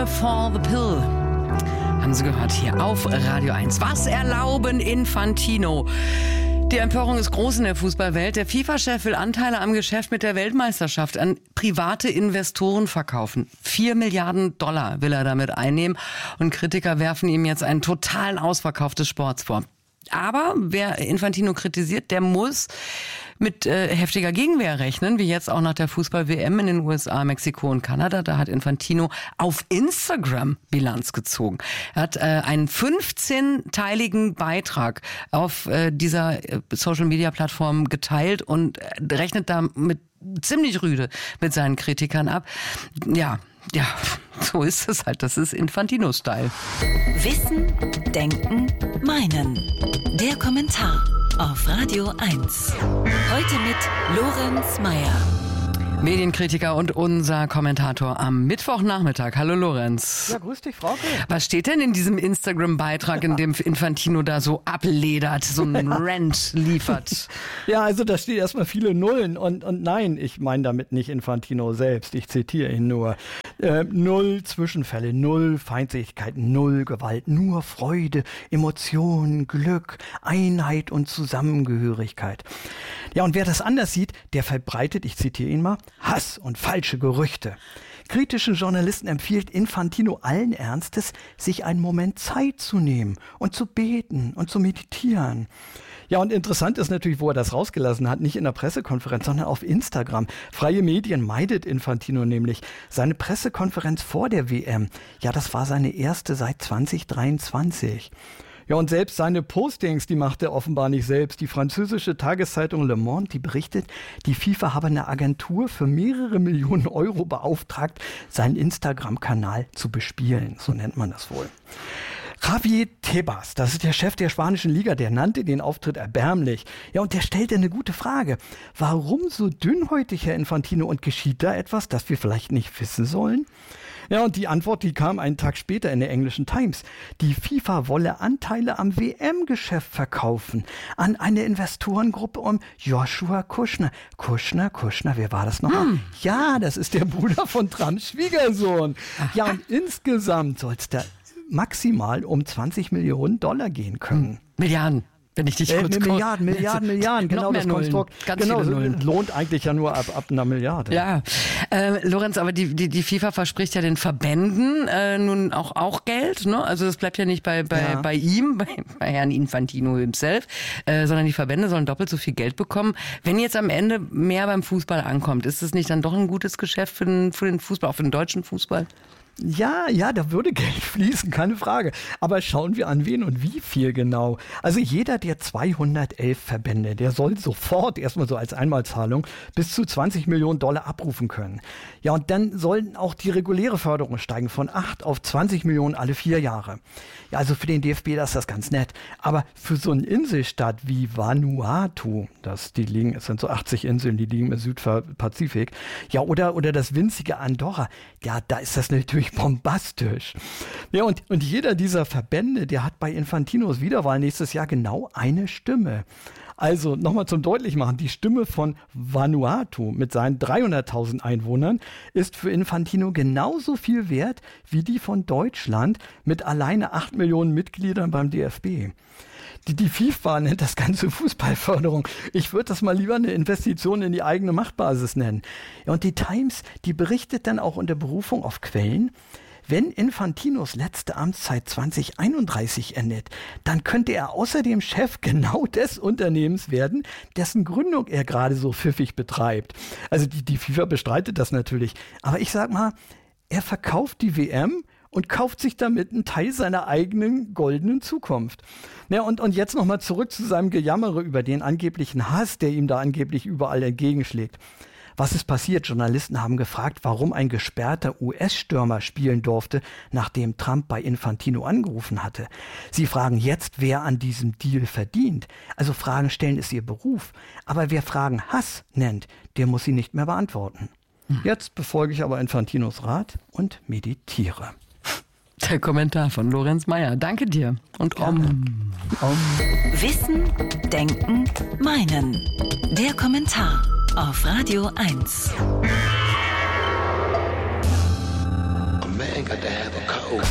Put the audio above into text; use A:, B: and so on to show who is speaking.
A: for the Pill. Haben Sie gehört hier auf Radio 1. Was erlauben Infantino? Die Empörung ist groß in der Fußballwelt. Der FIFA-Chef will Anteile am Geschäft mit der Weltmeisterschaft an private Investoren verkaufen. 4 Milliarden Dollar will er damit einnehmen. Und Kritiker werfen ihm jetzt einen totalen Ausverkauf des Sports vor. Aber wer Infantino kritisiert, der muss mit heftiger Gegenwehr rechnen, wie jetzt auch nach der Fußball-WM in den USA, Mexiko und Kanada. Da hat Infantino auf Instagram Bilanz gezogen. Er hat einen 15-teiligen Beitrag auf dieser Social-Media-Plattform geteilt und rechnet damit ziemlich rüde mit seinen Kritikern ab. Ja, so ist es halt. Das ist Infantino-Style.
B: Wissen, Denken, Meinen. Der Kommentar auf Radio 1. Heute mit Lorenz Meyer.
A: Medienkritiker und unser Kommentator am Mittwochnachmittag. Hallo Lorenz.
C: Ja, grüß dich, Frauke.
A: Was steht denn in diesem Instagram-Beitrag, in dem Infantino da so abledert, so einen Rant liefert?
C: Ja, also da steht erstmal viele Nullen und nein, ich meine damit nicht Infantino selbst, ich zitiere ihn nur. 0 Zwischenfälle, 0 Feindseligkeiten, 0 Gewalt, nur Freude, Emotionen, Glück, Einheit und Zusammengehörigkeit. Ja, und wer das anders sieht, der verbreitet, ich zitiere ihn mal, Hass und falsche Gerüchte. Kritischen Journalisten empfiehlt Infantino allen Ernstes, sich einen Moment Zeit zu nehmen und zu beten und zu meditieren. Ja, und interessant ist natürlich, wo er das rausgelassen hat, nicht in der Pressekonferenz, sondern auf Instagram. Freie Medien meidet Infantino nämlich. Seine Pressekonferenz vor der WM, ja, das war seine erste seit 2023. Ja, und selbst seine Postings, die macht er offenbar nicht selbst. Die französische Tageszeitung Le Monde, die berichtet, die FIFA habe eine Agentur für mehrere Millionen Euro beauftragt, seinen Instagram-Kanal zu bespielen. So nennt man das wohl. Javier Tebas, das ist der Chef der spanischen Liga, der nannte den Auftritt erbärmlich. Ja, und der stellte eine gute Frage. Warum so dünnhäutig, Herr Infantino, und geschieht da etwas, das wir vielleicht nicht wissen sollen? Ja, und die Antwort, die kam einen Tag später in der englischen Times. Die FIFA wolle Anteile am WM-Geschäft verkaufen an eine Investorengruppe um Joshua Kushner. Kushner, wer war das nochmal? Ja, das ist der Bruder von Trumps Schwiegersohn. Ja, und insgesamt soll es da maximal um 20 Millionen Dollar gehen können.
A: Milliarden. Wenn ich dich kurz
C: Milliarden, genau das Konstrukt. Genau, lohnt eigentlich ja nur ab einer Milliarde.
A: Ja, Lorenz, aber die FIFA verspricht ja den Verbänden nun auch Geld, ne? Also das bleibt ja nicht bei ihm, bei Herrn Infantino himself, sondern die Verbände sollen doppelt so viel Geld bekommen. Wenn jetzt am Ende mehr beim Fußball ankommt, ist es nicht dann doch ein gutes Geschäft für den Fußball, auch für den deutschen Fußball?
C: Ja, da würde Geld fließen, keine Frage. Aber schauen wir an, wen und wie viel genau. Also jeder der 211 Verbände, der soll sofort erstmal so als Einmalzahlung bis zu 20 Millionen Dollar abrufen können. Ja, und dann sollen auch die reguläre Förderung steigen von 8 auf 20 Millionen alle 4 Jahre. Ja, also für den DFB, das ist das ganz nett. Aber für so eine Inselstadt wie Vanuatu, es sind so 80 Inseln, die liegen im Südpazifik, ja, oder das winzige Andorra, ja, da ist das natürlich bombastisch. Ja, und jeder dieser Verbände, der hat bei Infantinos Wiederwahl nächstes Jahr genau eine Stimme. Also nochmal zum Deutlichmachen, die Stimme von Vanuatu mit seinen 300.000 Einwohnern ist für Infantino genauso viel wert wie die von Deutschland mit alleine 8 Millionen Mitgliedern beim DFB. Die FIFA nennt das Ganze Fußballförderung. Ich würde das mal lieber eine Investition in die eigene Machtbasis nennen. Ja, und die Times, die berichtet dann auch unter Berufung auf Quellen, wenn Infantinos letzte Amtszeit 2031 endet, dann könnte er außerdem Chef genau des Unternehmens werden, dessen Gründung er gerade so pfiffig betreibt. Also die FIFA bestreitet das natürlich. Aber ich sag mal, er verkauft die WM und kauft sich damit einen Teil seiner eigenen goldenen Zukunft. Ja, und jetzt nochmal zurück zu seinem Gejammere über den angeblichen Hass, der ihm da angeblich überall entgegenschlägt. Was ist passiert? Journalisten haben gefragt, warum ein gesperrter US-Stürmer spielen durfte, nachdem Trump bei Infantino angerufen hatte. Sie fragen jetzt, wer an diesem Deal verdient. Also Fragen stellen ist ihr Beruf. Aber wer Fragen Hass nennt, der muss sie nicht mehr beantworten. Jetzt befolge ich aber Infantinos Rat und meditiere.
A: Der Kommentar von Lorenz Meyer. Danke dir. Und
B: Wissen, Denken, Meinen. Der Kommentar auf Radio 1.
D: A man got to have a code.